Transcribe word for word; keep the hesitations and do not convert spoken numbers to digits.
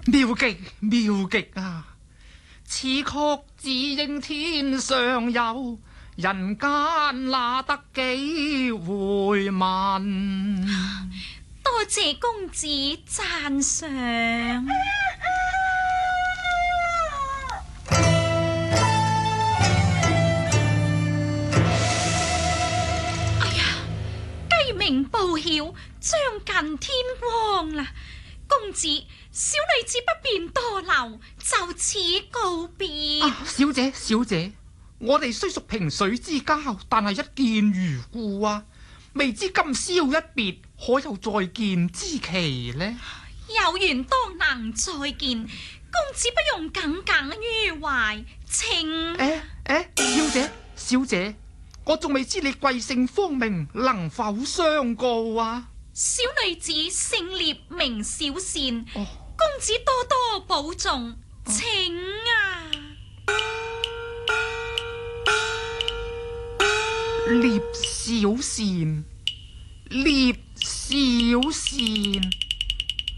妙極妙極啊！此曲只應天上有，人間哪得幾回聞？ 多謝公子讚賞。報曉將近天光啦，公子，小女子不便多留，就此告別。 啊，小姐，小姐，我哋雖屬萍水之交，但係一見如故啊！未知今宵一別，可有再見之期呢？ 有緣當能再見，公子不用耿耿於懷，請。 誒誒，小姐，小姐。我仲未知你貴姓芳名，能否相告啊？ 小女子姓聶，名小善。 哦， 公子多多保重，請啊！ 聶小善，聶小善。